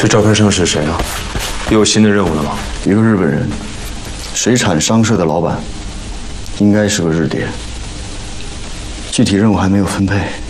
这照片上是谁啊？又有新的任务了吗？ 一个日本人，水产商社的老板，应该是个日谍。具体任务还没有分配。